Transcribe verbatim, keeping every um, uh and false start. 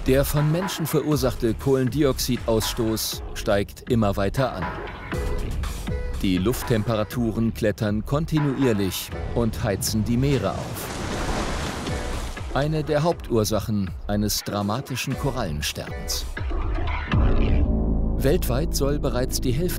Der von Menschen verursachte Kohlendioxidausstoß steigt immer weiter an. Die Lufttemperaturen klettern kontinuierlich und heizen die Meere auf. Eine der Hauptursachen eines dramatischen Korallensterbens. Weltweit soll bereits die Hälfte